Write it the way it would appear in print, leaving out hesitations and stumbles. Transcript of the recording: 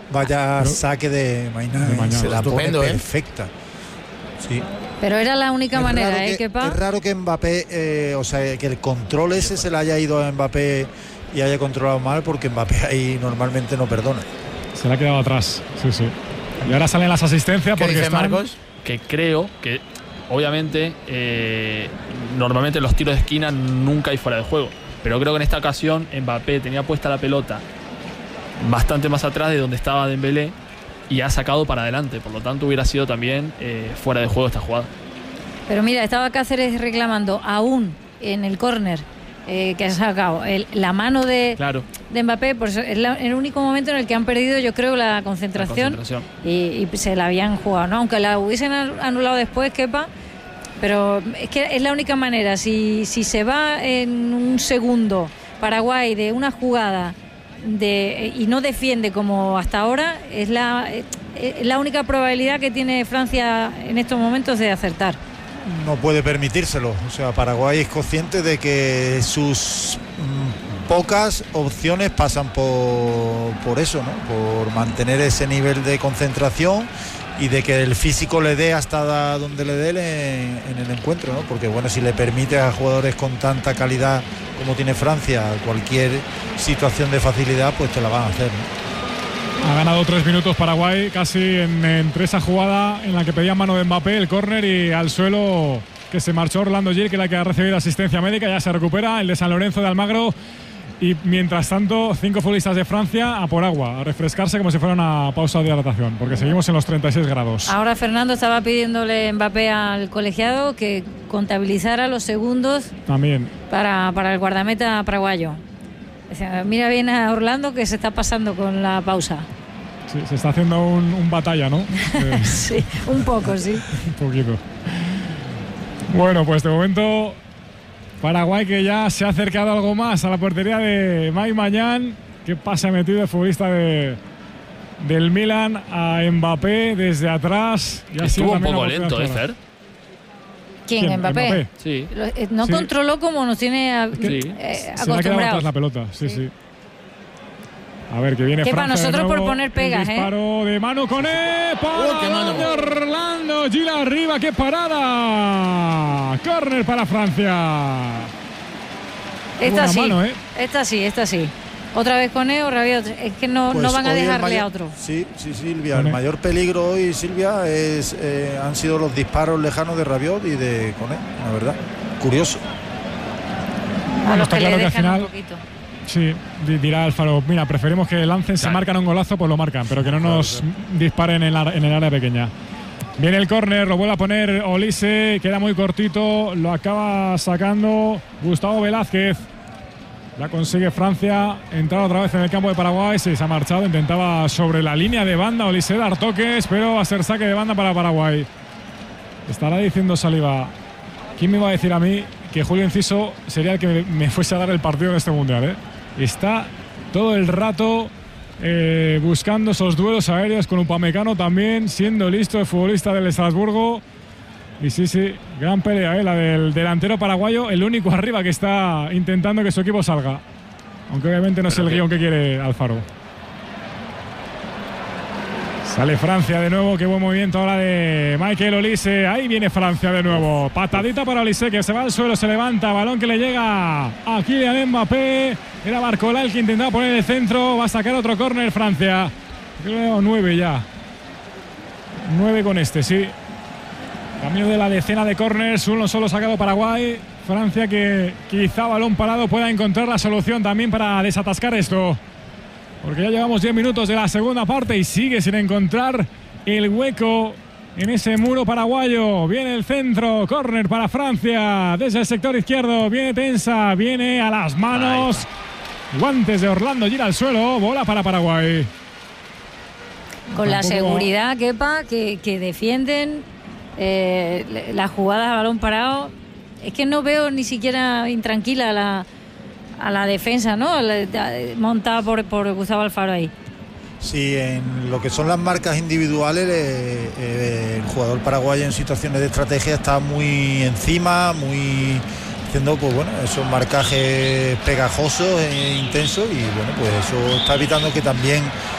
Vaya saque de Maignan, se la pone perfecta. Sí. Pero era la única manera, Kepa. Es raro que Mbappé, o sea, que el control ese se le haya ido a Mbappé y haya controlado mal, porque Mbappé ahí normalmente no perdona. Se le ha quedado atrás, sí. Y ahora salen las asistencias porque dice Marcos? Que creo que, obviamente, normalmente en los tiros de esquina nunca hay fuera de juego. Pero creo que en esta ocasión Mbappé tenía puesta la pelota bastante más atrás de donde estaba Dembélé y ha sacado para adelante, por lo tanto hubiera sido también fuera de juego esta jugada. Pero mira, estaba Cáceres reclamando aún en el córner que ha sacado la mano de Mbappé, por eso es el único momento en el que han perdido, yo creo, la concentración. Y se la habían jugado, ¿no? Aunque la hubiesen anulado después, Kepa, pero es que es la única manera. Si se va en un segundo Paraguay de una jugada y no defiende como hasta ahora, es la única probabilidad que tiene Francia en estos momentos de acertar. No puede permitírselo, o sea, Paraguay es consciente de que sus pocas opciones pasan por eso, ¿no? Por mantener ese nivel de concentración y de que el físico le dé hasta donde le dé en el encuentro, ¿no? Porque bueno, si le permite a jugadores con tanta calidad como tiene Francia cualquier situación de facilidad, pues te la van a hacer, ¿no? Ha ganado 3 minutos Paraguay, casi entre esa jugada en la que pedía mano de Mbappé, el córner, y al suelo que se marchó Orlando Gil, que es la que ha recibido asistencia médica. Ya se recupera el de San Lorenzo de Almagro. Y mientras tanto, 5 futbolistas de Francia a por agua, a refrescarse como si fuera una pausa de hidratación, porque seguimos en los 36 grados. Ahora Fernando estaba pidiéndole Mbappé al colegiado que contabilizara los segundos también para el guardameta paraguayo. O sea, mira bien a Orlando, que se está pasando con la pausa. Sí, se está haciendo un batalla, ¿no? Sí, un poco, sí. Un poquito. Bueno, pues de momento Paraguay, que ya se ha acercado algo más a la portería de Maignan. Qué pase ha metido el futbolista del Milan a Mbappé desde atrás. Ya estuvo un poco lento, Fer. ¿Quién? ¿Mbappé? Sí. No controló como nos tiene acostumbrados. Se le ha quedado atrás la pelota, sí. A ver, que viene Francia. Para nosotros por poner pegas, disparo de mano con de Orlando Gil arriba, qué parada. Córner para Francia. Esta sí. Esta sí. Otra vez con Rabiot. Es que no van a dejarle a otro. Sí, Silvia. El mayor peligro hoy, Silvia, han sido los disparos lejanos de Rabiot y de Koné, la verdad. Curioso. Bueno, está claro que al final. Sí, dirá Alfaro, mira, preferimos que lancen, se marcan un golazo, pues lo marcan, pero que no nos disparen en el área pequeña. Viene el córner, lo vuelve a poner Olise, queda muy cortito, lo acaba sacando Gustavo Velázquez. La consigue Francia, entrar otra vez en el campo de Paraguay, se ha marchado, intentaba sobre la línea de banda Olise dar toques, pero va a ser saque de banda para Paraguay. Estará diciendo Saliba, ¿quién me iba a decir a mí que Julio Enciso sería el que me fuese a dar el partido en este mundial? Está todo el rato buscando esos duelos aéreos con Upamecano también, siendo listo el futbolista del Estrasburgo. Y sí, gran pelea, la del delantero paraguayo, el único arriba que está intentando que su equipo salga. Aunque obviamente no es el guión que quiere Alfaro. Sale Francia de nuevo, qué buen movimiento ahora de Michael Olise. Ahí viene Francia de nuevo. Patadita para Olise, que se va al suelo, se levanta. Balón que le llega a Kylian Mbappé. Era Barcola el que intentaba poner el centro. Va a sacar otro córner Francia. Creo 9 ya. 9 con sí. Camino de la decena de córners. Uno solo sacado Paraguay. Francia, que quizá balón parado pueda encontrar la solución también para desatascar esto. Porque ya llevamos 10 minutos de la segunda parte y sigue sin encontrar el hueco en ese muro paraguayo. Viene el centro, córner para Francia desde el sector izquierdo. Viene tensa, viene a las manos. Guantes de Orlando, gira al suelo, bola para Paraguay. Con la seguridad, Kepa, que defienden la jugada a balón parado. Es que no veo ni siquiera intranquila a la defensa, ¿no? Montada por Gustavo Alfaro ahí. Sí, en lo que son las marcas individuales, el jugador paraguayo en situaciones de estrategia está muy encima, muy haciendo esos marcajes pegajosos e intensos, y bueno, pues eso está evitando que también